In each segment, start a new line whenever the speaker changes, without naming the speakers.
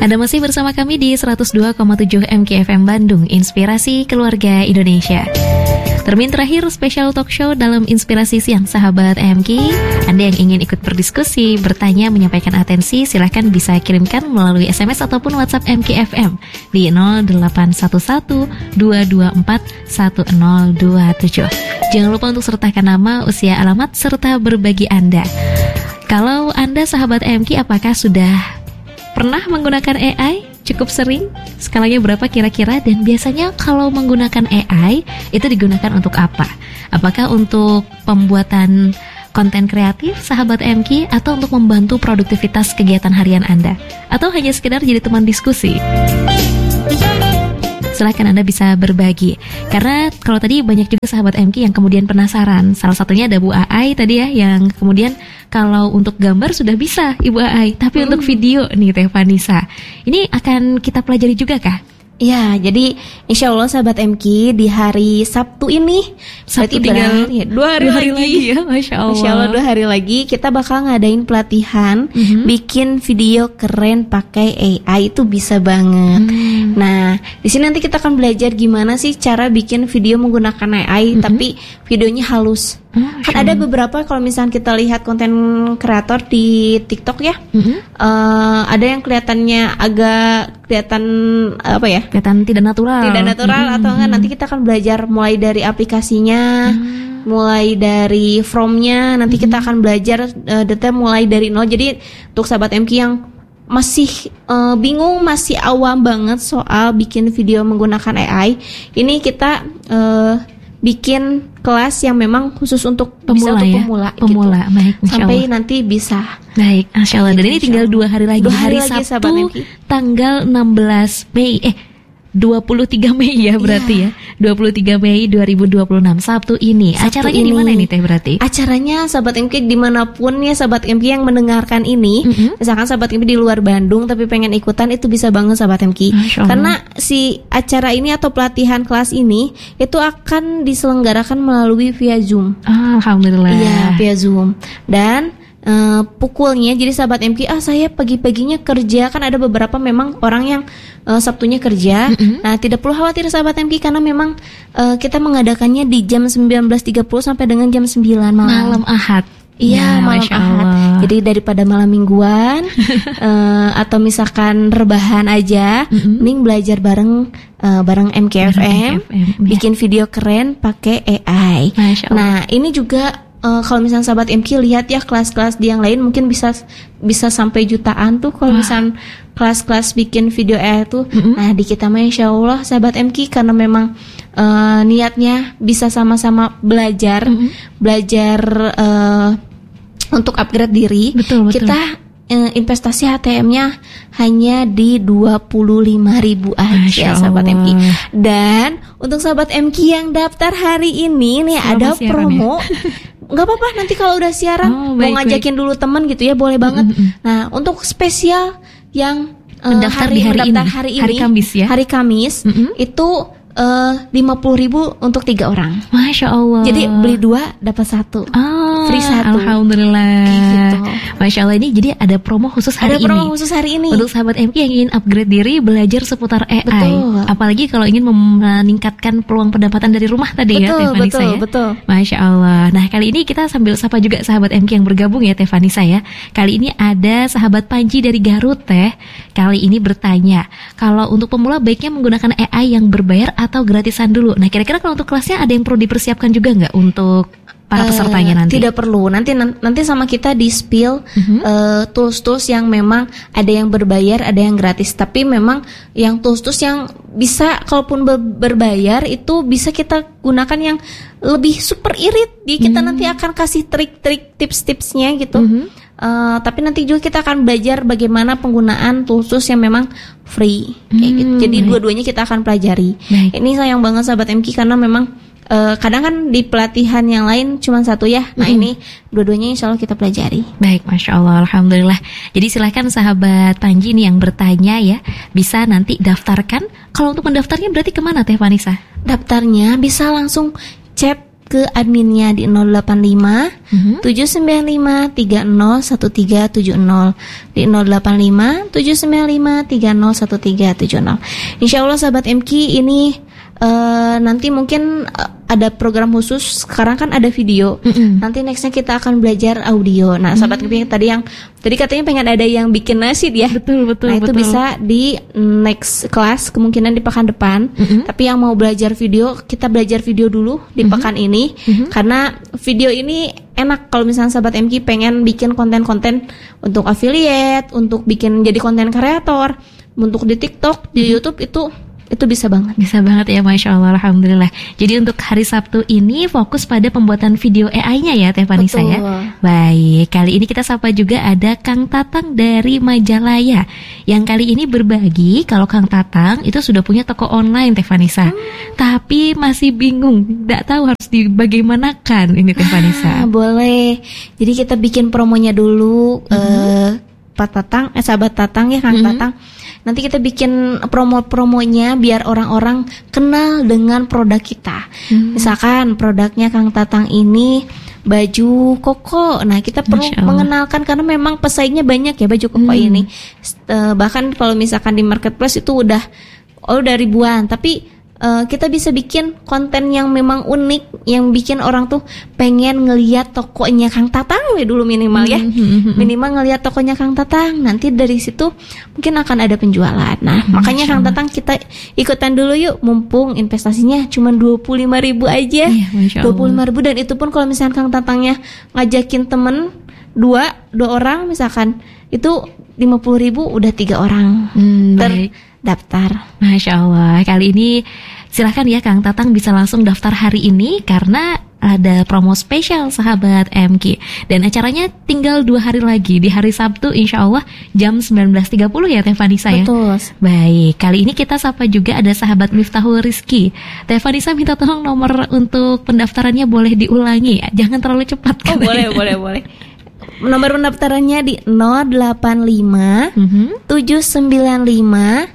Anda masih bersama kami di 102,7 MKFM Bandung, Inspirasi Keluarga Indonesia. Termin terakhir spesial talk show dalam Inspirasi Siang Sahabat MK. Anda yang ingin ikut berdiskusi, bertanya, menyampaikan atensi, silahkan bisa kirimkan melalui SMS ataupun WhatsApp MKFM di 0811-224-1027. Jangan lupa untuk sertakan nama, usia, alamat, serta berbagi Anda. Kalau Anda sahabat MK, apakah sudah pernah menggunakan AI? Cukup sering? Skalanya berapa kira-kira? Dan biasanya kalau menggunakan AI itu digunakan untuk apa? Apakah untuk pembuatan konten kreatif sahabat MK, atau untuk membantu produktivitas kegiatan harian Anda, atau hanya sekedar jadi teman diskusi? Silahkan Anda bisa berbagi. Karena kalau tadi banyak juga sahabat MK yang kemudian penasaran. Salah satunya ada Bu AI tadi ya, yang kemudian kalau untuk gambar sudah bisa Ibu AI, tapi untuk video nih Teh Vanessa, ini akan kita pelajari juga kah?
Ya, jadi insya Allah sahabat MK di hari Sabtu ini,
Sabtu tinggal
dua hari lagi
ya, Masya Allah.
Insya Allah 2 hari lagi kita bakal ngadain pelatihan bikin video keren pakai AI, itu bisa banget. Nah, di sini nanti kita akan belajar gimana sih cara bikin video menggunakan AI, tapi videonya halus. Kan ada beberapa, kalau misalnya kita lihat konten kreator di TikTok ya, ada yang kelihatannya agak kelihatan apa ya?
Kelihatan tidak natural.
Atau enggak, nanti kita akan belajar mulai dari aplikasinya, mulai dari from-nya, nanti kita akan belajar detail mulai dari nol. Jadi untuk sahabat MK yang masih bingung, masih awam banget soal bikin video menggunakan AI, ini kita bikin kelas yang memang khusus untuk
pemula,
bisa untuk
ya? Pemula.
Gitu.
Baik,
sampai nanti bisa.
Baik, Masya Allah. Dan ini tinggal 2 hari lagi.
2 hari
hari
lagi,
Sabtu tanggal 16 Mei 23 Mei ya berarti ya. 23 Mei 2026 Sabtu ini.
Sabtu
acaranya di mana ini Teh berarti?
Acaranya sahabat MK dimanapun ya sahabat MK yang mendengarkan ini, misalkan sahabat MK di luar Bandung tapi pengen ikutan, itu bisa banget sahabat MK. Karena si acara ini atau pelatihan kelas ini itu akan diselenggarakan melalui via Zoom.
Alhamdulillah.
Iya, via Zoom. Dan pukulnya, jadi sahabat MK, saya pagi-paginya kerja, kan ada beberapa memang orang yang Sabtunya kerja. Nah, tidak perlu khawatir sahabat MK, karena memang kita mengadakannya di jam 19.30 sampai dengan jam 9 malam
Ahad.
Iya, malam Ahad. Jadi daripada malam mingguan atau misalkan rebahan aja, mending belajar bareng MKFM, bikin video keren pakai AI. Nah, ini juga kalau misalnya sahabat MK lihat ya kelas-kelas di yang lain mungkin bisa sampai jutaan tuh kalau misalnya kelas-kelas bikin video AI tuh. Nah, di kita mah insya Allah sahabat MK, karena memang niatnya bisa sama-sama belajar untuk upgrade diri. Betul.
Kita
investasi HTM-nya hanya di 25.000 aja sahabat MK. Dan untuk sahabat MK yang daftar hari ini nih ada promo. Nggak apa-apa, nanti kalau udah siaran mau ngajakin dulu teman gitu ya, boleh banget. Nah, untuk spesial yang
mendaftar hari ini,
hari Kamis itu 50.000 untuk 3 orang.
Masya Allah.
Jadi beli 2 dapat 1. Free 1.
Alhamdulillah. Gitu. Masya Allah, ini jadi ada promo khusus hari ini. Untuk sahabat MK yang ingin upgrade diri, belajar seputar AI.
Betul.
Apalagi kalau ingin meningkatkan peluang pendapatan dari rumah tadi.
Betul,
ya Teh Vanessa ya.
Betul.
Masya Allah. Nah, kali ini kita sambil sapa juga sahabat MK yang bergabung ya Teh Vanessa ya. Kali ini ada sahabat Panji dari Garut Teh. Kali ini bertanya, kalau untuk pemula baiknya menggunakan AI yang berbayar atau gratisan dulu? Nah, kira-kira kalau untuk kelasnya ada yang perlu dipersiapkan juga nggak untuk para pesertanya nanti?
Tidak perlu. Nanti sama kita di spill tools-tools yang memang ada yang berbayar, ada yang gratis. Tapi memang yang tools-tools yang bisa, kalaupun berbayar itu bisa kita gunakan yang lebih super irit. Jadi kita nanti akan kasih trik-trik, tips-tipsnya gitu. Tapi nanti juga kita akan belajar bagaimana penggunaan tools yang memang free kayak gitu. Jadi dua-duanya kita akan pelajari. Ini sayang banget sahabat MK, karena memang kadang kan di pelatihan yang lain cuma 1 ya. Nah, ini dua-duanya insya Allah kita pelajari.
Baik, Masya Allah, Alhamdulillah. Jadi silahkan sahabat Panji nih yang bertanya ya, bisa nanti daftarkan. Kalau untuk mendaftarnya berarti kemana Teh Vanessa?
Daftarnya bisa langsung chat ke adminnya di 085 795 301370 di 085 795 301370. Insyaallah sahabat MQ ini nanti mungkin ada program khusus. Sekarang kan ada video. Nanti nextnya kita akan belajar audio. Nah, sahabat MQ tadi katanya pengen ada yang bikin nasid ya.
Betul.
Nah, itu bisa di next class, kemungkinan di pekan depan. Tapi yang mau belajar video, kita belajar video dulu di pekan ini. Karena video ini enak kalau misalnya sahabat MQ pengen bikin konten-konten untuk affiliate, untuk bikin jadi konten kreator, untuk di TikTok, di YouTube itu bisa banget.
Bisa banget ya, Masya Allah, Alhamdulillah. Jadi untuk hari Sabtu ini fokus pada pembuatan video AI-nya ya Teh Vanessa ya. Baik, kali ini kita sapa juga ada Kang Tatang dari Majalaya, yang kali ini berbagi kalau Kang Tatang itu sudah punya toko online Teh Vanessa, tapi masih bingung, tidak tahu harus dibagaimanakan ini Teh Vanessa.
Boleh, jadi kita bikin promonya dulu. Pak Tatang, sahabat Tatang ya, Kang Tatang. Nanti kita bikin promo-promonya biar orang-orang kenal dengan produk kita. Misalkan produknya Kang Tatang ini baju koko. Nah, kita perlu mengenalkan karena memang pesaingnya banyak ya baju koko ini. Bahkan kalau misalkan di marketplace itu udah ribuan, tapi kita bisa bikin konten yang memang unik, yang bikin orang tuh pengen ngelihat tokonya Kang Tatang dulu minimal ya. Minimal ngelihat tokonya Kang Tatang. Nanti dari situ mungkin akan ada penjualan. Nah, makanya Kang Tatang kita ikutan dulu yuk, mumpung investasinya cuma 25.000 aja. 25.000, dan itu pun kalau misalkan Kang Tatangnya ngajakin temen dua orang misalkan, itu 50.000 udah 3 orang terdaftar.
Masya Allah, kali ini silahkan ya Kang Tatang bisa langsung daftar hari ini karena ada promo spesial sahabat MQ. Dan acaranya tinggal 2 hari lagi, di hari Sabtu insya Allah jam 19.30 ya Teh Vanessa ya.
Betul.
Baik, kali ini kita sapa juga ada sahabat Miftahul Rizki. Teh Vanessa minta tolong nomor untuk pendaftarannya boleh diulangi, jangan terlalu cepat.
Boleh. Nomor pendaftarannya di 085 795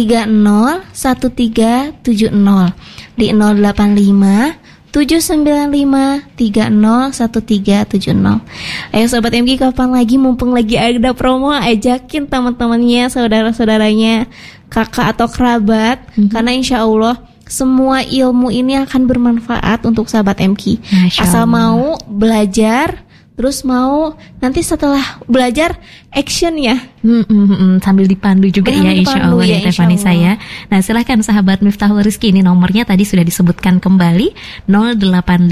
301370 di 085 795 301370. Ayo sobat MQ, kapan lagi, mumpung lagi ada promo, ajakin teman-temannya, saudara-saudaranya, kakak atau kerabat, karena insya Allah semua ilmu ini akan bermanfaat untuk sahabat MQ. Asal mau belajar, terus mau nanti setelah belajar action ya,
sambil dipandu juga ya insya Allah ya Teh Vanessa ya. Nah silahkan sahabat Miftahul Rizki, ini nomornya tadi sudah disebutkan kembali 085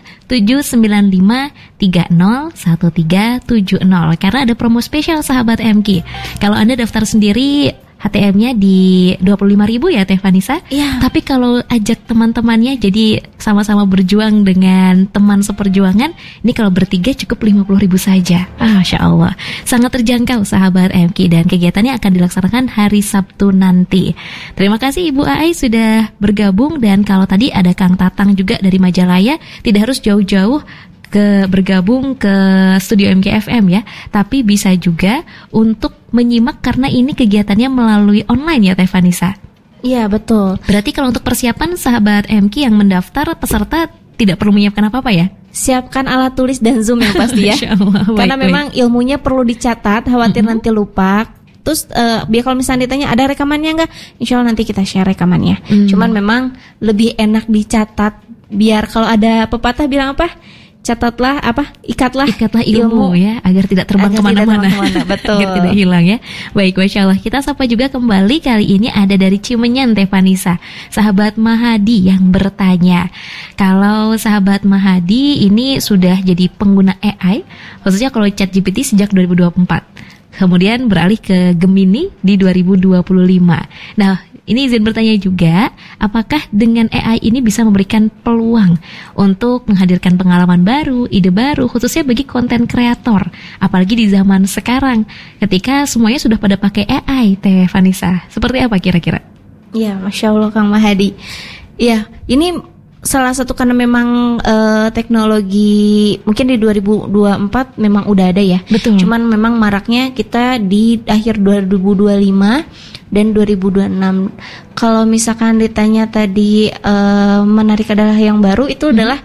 795 301370 karena ada promo spesial sahabat MQ. Kalau Anda daftar sendiri HTM-nya di 25.000 ya Teh Vanessa.
Iya.
Tapi kalau ajak teman-temannya, jadi sama-sama berjuang dengan teman seperjuangan, ini kalau bertiga cukup 50.000 saja. Masya Allah, sangat terjangkau sahabat MQ, dan kegiatannya akan dilaksanakan hari Sabtu nanti. Terima kasih Ibu Ai sudah bergabung, dan kalau tadi ada Kang Tatang juga dari Majalaya, tidak harus jauh-jauh bergabung ke studio MKFM ya, tapi bisa juga untuk menyimak karena ini kegiatannya melalui online ya Teh Vanessa.
Iya betul.
Berarti kalau untuk persiapan sahabat MQ yang mendaftar, peserta tidak perlu menyiapkan apa-apa ya?
Siapkan alat tulis dan Zoom yang pasti ya. Karena memang ilmunya perlu dicatat, khawatir nanti lupa. Terus biar kalau misalnya ditanya ada rekamannya enggak, insya Allah nanti kita share rekamannya. Cuman memang lebih enak dicatat, biar kalau ada pepatah bilang apa, catatlah ikatlah
ilmu ya, agar tidak terbang kemana-mana.
Betul.
Agar tidak hilang ya. Baik, Masya Allah, kita sapa juga kembali. Kali ini ada dari Cimenyan Teh Vanessa, sahabat Mahadi yang bertanya, kalau sahabat Mahadi ini sudah jadi pengguna AI, khususnya kalau ChatGPT sejak 2024, kemudian beralih ke Gemini di 2025. Nah, ini izin bertanya juga, apakah dengan AI ini bisa memberikan peluang untuk menghadirkan pengalaman baru, ide baru, khususnya bagi konten kreator, apalagi di zaman sekarang ketika semuanya sudah pada pakai AI, Teh Vanessa. Seperti apa kira-kira?
Ya, Masya Allah Kang Mahadi. Ya, ini salah satu karena memang teknologi mungkin di 2024 memang udah ada ya.
Betul.
Cuman memang maraknya kita di akhir 2025 dan 2026. Kalau misalkan ditanya tadi menarik adalah yang baru, itu adalah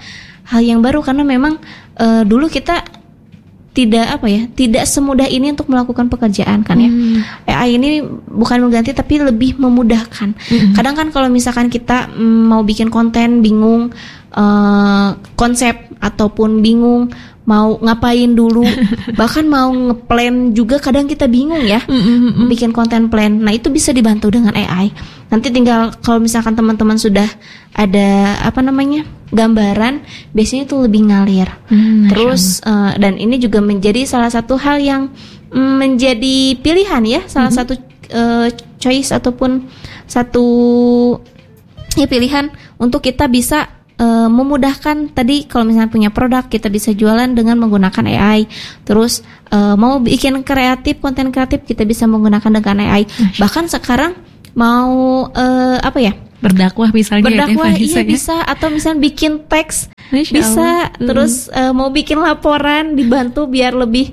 hal yang baru karena memang dulu kita tidak semudah ini untuk melakukan pekerjaan kan ya. AI ini bukan mengganti tapi lebih memudahkan. Kadang kan kalau misalkan kita mau bikin konten bingung konsep ataupun bingung mau ngapain dulu, bahkan mau ngeplan juga kadang kita bingung ya, bikin konten plan. Nah itu bisa dibantu dengan AI. Nanti tinggal kalau misalkan teman-teman sudah ada gambaran, biasanya itu lebih ngalir. Terus dan ini juga menjadi salah satu hal yang menjadi pilihan ya, salah satu choice ataupun satu pilihan untuk kita bisa memudahkan. Tadi kalau misalnya punya produk, kita bisa jualan dengan menggunakan AI. Terus mau bikin konten kreatif, kita bisa menggunakan dengan AI. Bahkan sekarang mau
berdakwah misalnya,
iya bisa. Atau misalnya bikin teks bisa. Terus mau bikin laporan dibantu biar lebih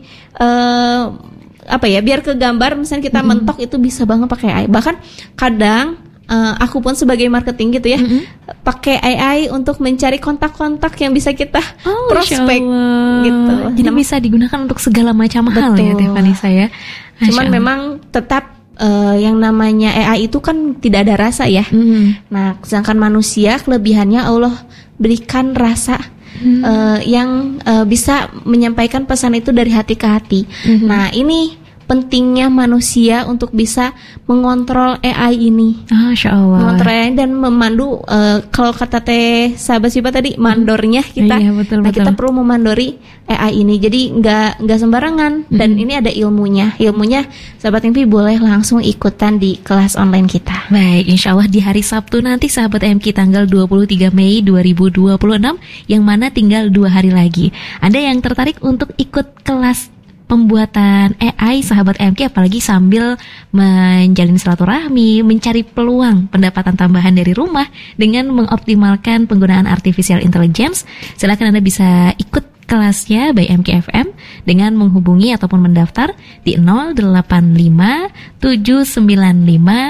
biar ke gambar. Misalnya kita mentok itu bisa banget pakai AI. Bahkan kadang aku pun sebagai marketing gitu ya, pakai AI untuk mencari kontak-kontak yang bisa kita prospek gitu.
Jadi bisa digunakan untuk segala macam hal ya, Teh Vanessa ya.
Cuman memang tetap yang namanya AI itu kan tidak ada rasa ya. Nah, sedangkan manusia kelebihannya Allah berikan rasa yang bisa menyampaikan pesan itu dari hati ke hati. Nah, ini pentingnya manusia untuk bisa mengontrol AI ini.
Masya Allah.
Mengontrol AI dan memandu. Kalau kata Teh Sahabat Sipa tadi, mandornya kita.
Iya, betul.
Kita perlu memandori AI ini. Jadi nggak sembarangan. Dan ini ada ilmunya. Ilmunya Sahabat MK boleh langsung ikutan di kelas online kita.
Baik, insya Allah di hari Sabtu nanti Sahabat MK tanggal 23 Mei 2026, yang mana tinggal 2 hari lagi. Anda yang tertarik untuk ikut kelas pembuatan AI Sahabat MK, apalagi sambil menjalin silaturahmi, mencari peluang pendapatan tambahan dari rumah dengan mengoptimalkan penggunaan artificial intelligence, silakan Anda bisa ikut kelasnya by MKFM dengan menghubungi ataupun mendaftar di 085 795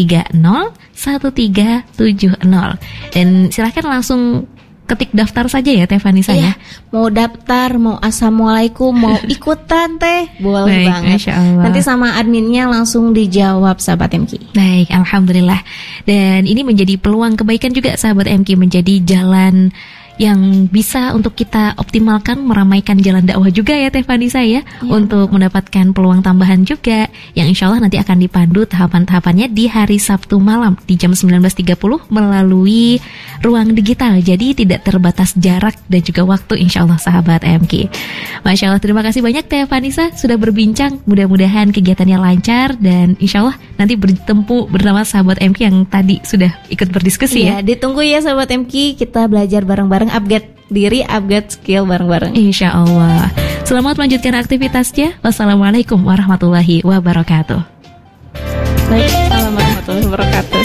301370. Dan silakan langsung ketik daftar saja ya Teh Vanessa ya.
Mau daftar, mau assalamualaikum, mau ikutan Teh, boleh banget. Nanti sama adminnya langsung dijawab Sahabat MK.
Baik, alhamdulillah. Dan ini menjadi peluang kebaikan juga Sahabat MK, menjadi jalan yang bisa untuk kita optimalkan, meramaikan jalan dakwah juga ya Teh Vanessa ya, untuk mendapatkan peluang tambahan juga yang insya Allah nanti akan dipandu tahapan-tahapannya di hari Sabtu malam di jam 19.30 melalui ruang digital. Jadi tidak terbatas jarak dan juga waktu insya Allah Sahabat MK. Masya Allah, terima kasih banyak Teh Vanessa sudah berbincang. Mudah-mudahan kegiatannya lancar dan insya Allah nanti bertemu bersama Sahabat MK yang tadi sudah ikut berdiskusi ya.
Ditunggu ya Sahabat MK, kita belajar bareng-bareng, upgrade diri, upgrade skill bareng-bareng.
Insya Allah. Selamat melanjutkan aktivitasnya. Wassalamualaikum warahmatullahi wabarakatuh.
Waalaikumsalam warahmatullahi wabarakatuh.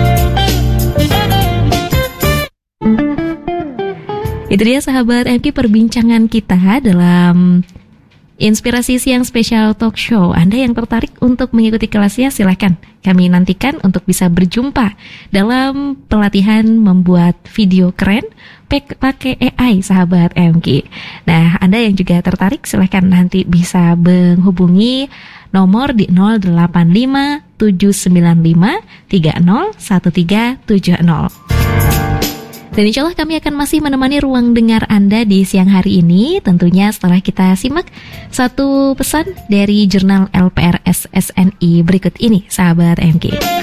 Itu dia Sahabat MK perbincangan kita dalam Inspirasi Siang Spesial Talk Show. Anda yang tertarik untuk mengikuti kelasnya silakan. Kami nantikan untuk bisa berjumpa dalam pelatihan membuat video keren pakai AI Sahabat MK. Nah, Anda yang juga tertarik silakan nanti bisa menghubungi nomor di 085 795 301370. Dan insya Allah kami akan masih menemani ruang dengar Anda di siang hari ini. Tentunya setelah kita simak satu pesan dari jurnal LPRS SNI berikut ini Sahabat MK.